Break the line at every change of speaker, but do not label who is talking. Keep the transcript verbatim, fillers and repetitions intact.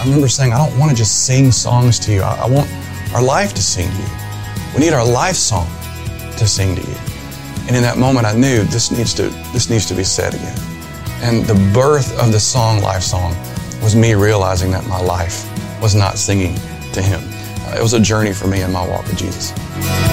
remember saying, I don't want to just sing songs to you. I, I want our life to sing to you. We need our life song to sing to you. And in that moment, I knew this needs to, this needs to be said again. And the birth of the song, Life Song, was me realizing that my life was not singing to Him. Uh, it was a journey for me in my walk with Jesus.